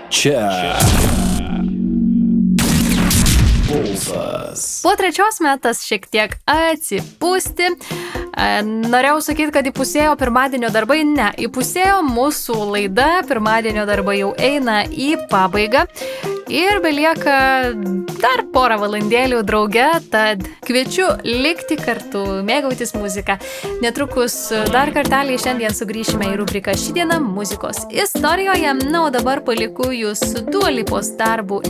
Čia Pulsas. Po trečios metas šiek tiek atsipūsti. Norėjau sakyti, kad įpusėjo pirmadienio darbai. Ne, įpusėjo mūsų laida. Pirmadienio darbai jau eina į pabaigą. Ir belieka dar porą valandėlių drauge, tad kviečiu likti kartu, mėgautis muziką. Netrukus dar kartelį šiandien sugrįšime į rubriką Ši diena muzikos istorijoje. Na, o dabar palieku jūs su Dua Lipos darbu